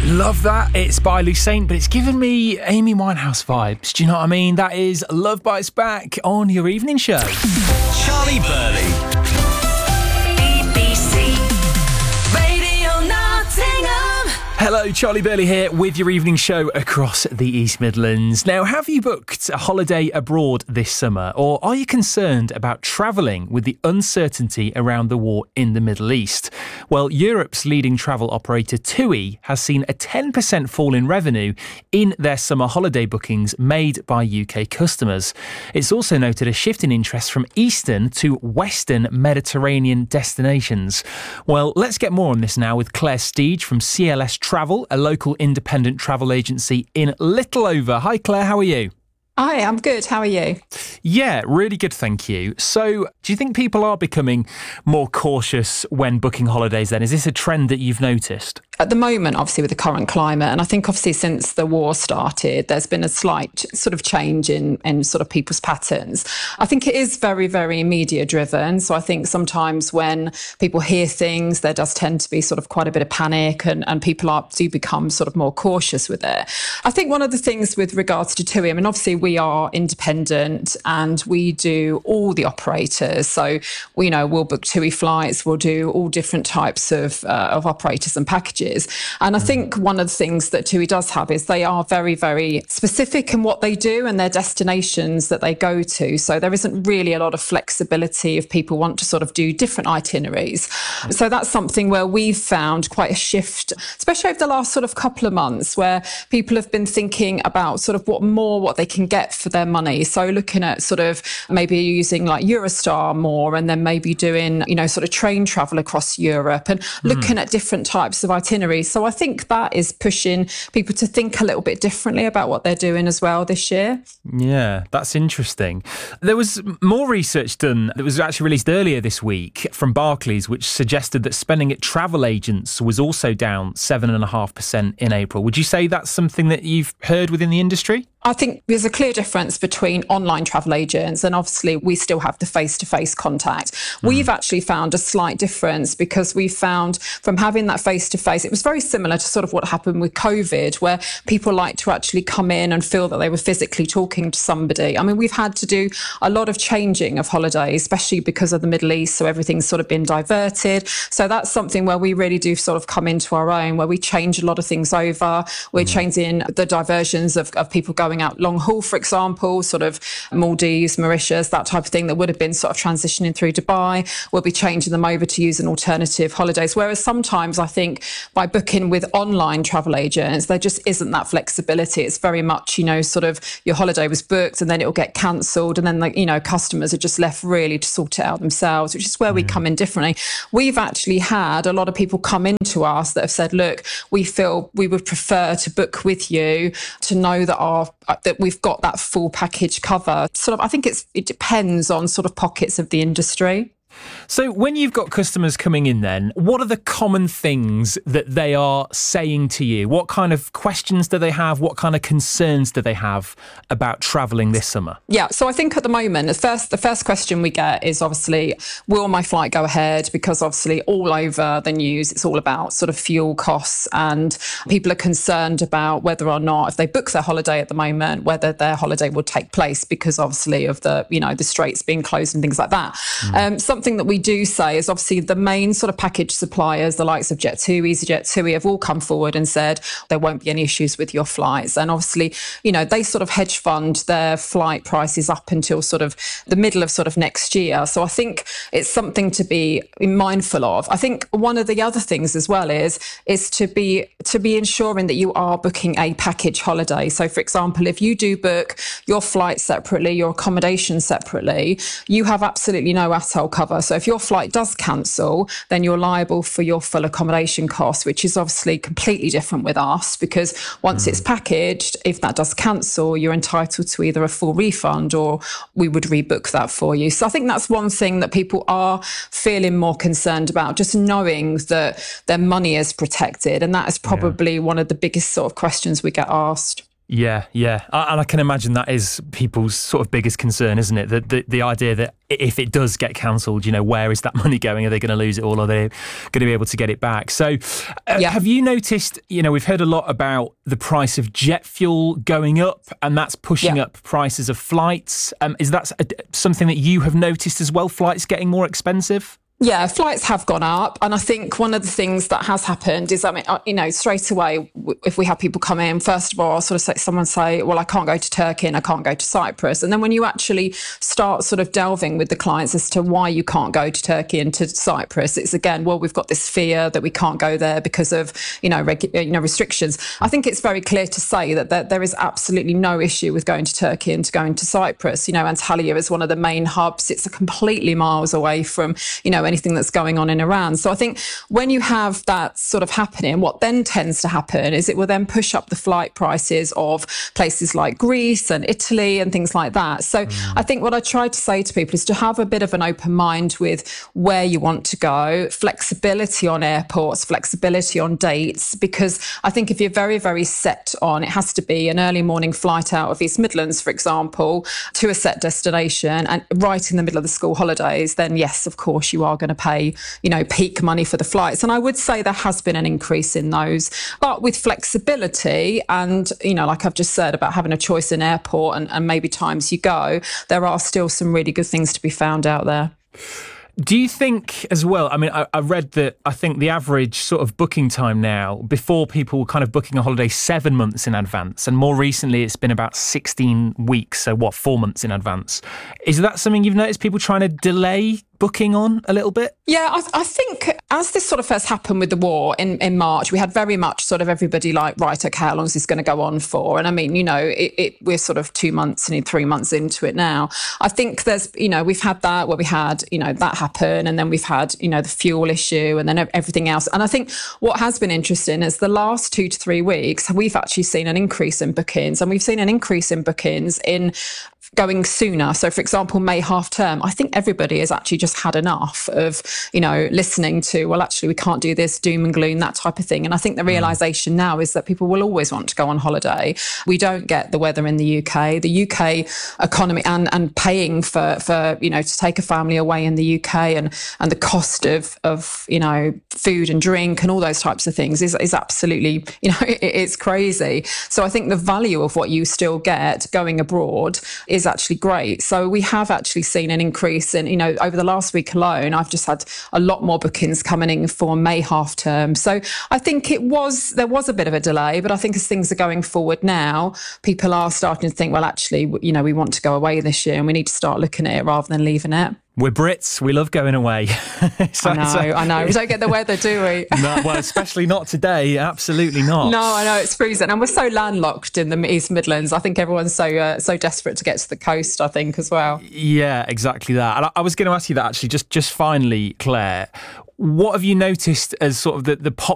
Love that. It's by Lucene, but it's given me Amy Winehouse vibes. Do you know what I mean? That is Love Bites Back on your evening show. Charlie Burley. Hello, Charlie Burley here with your evening show across the East Midlands. Now, have you booked a holiday abroad this summer, or are you concerned about travelling with the uncertainty around the war in the Middle East? Well, Europe's leading travel operator TUI has seen a 10% fall in revenue in their summer holiday bookings made by UK customers. It's also noted a shift in interest from Eastern to Western Mediterranean destinations. Well, let's get more on this now with Claire Steege from CLS Travel, a local independent travel agency in Littleover. Hi Claire, how are you? Hi, I'm good. How are you? Yeah, really good, thank you. So, do you think people are becoming more cautious when booking holidays then? Is this a trend that you've noticed? At the moment, obviously, with the current climate, and I think obviously since the war started, there's been a slight sort of change in sort of people's patterns. I think it is very, very media driven. So I think sometimes when people hear things, there does tend to be sort of quite a bit of panic and people do become sort of more cautious with it. I think one of the things with regards to TUI, I mean, obviously we are independent and we do all the operators. So, we'll book TUI flights, we'll do all different types of operators and packages. And I think one of the things that TUI does have is they are very, very specific in what they do and their destinations that they go to. So there isn't really a lot of flexibility if people want to sort of do different itineraries. So that's something where we've found quite a shift, especially over the last sort of couple of months, where people have been thinking about sort of what they can get for their money. So looking at sort of maybe using like Eurostar more and then maybe doing, sort of train travel across Europe and looking at different types of itineraries. So I think that is pushing people to think a little bit differently about what they're doing as well this year. Yeah, that's interesting. There was more research done that was actually released earlier this week from Barclays, which suggested that spending at travel agents was also down 7.5% in April. Would you say that's something that you've heard within the industry? I think there's a clear difference between online travel agents and obviously we still have the face-to-face contact. We've actually found a slight difference because we found from having that face-to-face, it was very similar to sort of what happened with COVID, where people like to actually come in and feel that they were physically talking to somebody. I mean, we've had to do a lot of changing of holidays, especially because of the Middle East, so everything's sort of been diverted. So that's something where we really do sort of come into our own, where we change a lot of things over. We're changing the diversions of people going out long haul, for example, sort of Maldives, Mauritius, that type of thing that would have been sort of transitioning through Dubai. We'll be changing them over to use an alternative holidays. Whereas sometimes I think by booking with online travel agents, there just isn't that flexibility. It's very much, sort of your holiday was booked and then it'll get cancelled. And then, customers are just left really to sort it out themselves, which is where we come in differently. We've actually had a lot of people come into us that have said, look, we feel we would prefer to book with you to know that we've got that full package cover. Sort of, I think it depends on sort of pockets of the industry. So when you've got customers coming in then, what are the common things that they are saying to you? What kind of questions do they have? What kind of concerns do they have about travelling this summer? Yeah, so I think at the moment, the first question we get is obviously, will my flight go ahead? Because obviously all over the news, it's all about sort of fuel costs and people are concerned about whether or not, if they book their holiday at the moment, whether their holiday will take place because obviously of the, the straits being closed and things like that. Something that we do say is obviously the main sort of package suppliers, the likes of Jet2, EasyJet, TUI have all come forward and said there won't be any issues with your flights. And obviously, they sort of hedge fund their flight prices up until sort of the middle of sort of next year. So I think it's something to be mindful of. I think one of the other things as well is to be ensuring that you are booking a package holiday. So for example, if you do book your flight separately, your accommodation separately, you have absolutely no ATOL cover. So if your flight does cancel, then you're liable for your full accommodation costs, which is obviously completely different with us because once it's packaged, if that does cancel, you're entitled to either a full refund or we would rebook that for you. So I think that's one thing that people are feeling more concerned about, just knowing that their money is protected. And that is probably one of the biggest sort of questions we get asked. Yeah. And I can imagine that is people's sort of biggest concern, isn't it? The idea that if it does get cancelled, where is that money going? Are they going to lose it all? Are they going to be able to get it back? So have you noticed, we've heard a lot about the price of jet fuel going up, and that's pushing up prices of flights. Is that something that you have noticed as well, flights getting more expensive? Yeah, flights have gone up. And I think one of the things that has happened is, straight away, if we have people come in, first of all, I'll sort of someone say, well, I can't go to Turkey and I can't go to Cyprus. And then when you actually start sort of delving with the clients as to why you can't go to Turkey and to Cyprus, it's again, well, we've got this fear that we can't go there because of, restrictions. I think it's very clear to say that there is absolutely no issue with going to Turkey and to going to Cyprus. Antalya is one of the main hubs. It's completely miles away from, anything that's going on in Iran. So I think when you have that sort of happening, what then tends to happen is it will then push up the flight prices of places like Greece and Italy and things like that. So I think what I try to say to people is to have a bit of an open mind with where you want to go, flexibility on airports, flexibility on dates, because I think if you're very, very set on, it has to be an early morning flight out of East Midlands, for example, to a set destination and right in the middle of the school holidays, then yes, of course, you are going to pay, peak money for the flights. And I would say there has been an increase in those, but with flexibility and, like I've just said about having a choice in airport and maybe times you go, there are still some really good things to be found out there. Do you think as well, I read that I think the average sort of booking time now, before people were kind of booking a holiday 7 months in advance, and more recently it's been about 16 weeks, so 4 months in advance. Is that something you've noticed people trying to delay booking on a little bit? Yeah, I think as this sort of first happened with the war in March, we had very much sort of everybody like, right, okay, how long is this going to go on for? And we're sort of 2 months and 3 months into it now. I think there's, we've had that where we had, that happen, and then we've had, the fuel issue and then everything else. And I think what has been interesting is the last 2 to 3 weeks, we've actually seen an increase in bookings, and we've seen an increase in bookings in going sooner. So, for example, May half term, I think everybody has actually just had enough of, listening to, well, actually, we can't do this, doom and gloom, that type of thing. And I think the realisation now is that people will always want to go on holiday. We don't get the weather in the UK. The UK economy and paying for to take a family away in the UK and the cost of food and drink and all those types of things is absolutely, it's crazy. So I think the value of what you still get going abroad is actually great. So we have actually seen an increase in, over the last week alone, I've just had a lot more bookings coming in for May half term. So I think there was a bit of a delay, but I think as things are going forward now, people are starting to think, well, actually, we want to go away this year and we need to start looking at it rather than leaving it. We're Brits. We love going away. I know. We don't get the weather, do we? No, well, especially not today. Absolutely not. No, I know. It's freezing. And we're so landlocked in the East Midlands. I think everyone's so desperate to get to the coast, I think, as well. Yeah, exactly that. And I was going to ask you that, actually, just finally, Claire. What have you noticed as sort of the